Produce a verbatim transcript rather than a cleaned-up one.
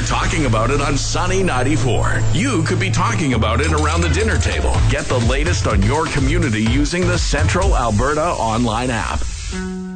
They're talking about it on Sunny ninety-four. You could be talking about it around the dinner table. Get the latest on your community using the Central Alberta online app.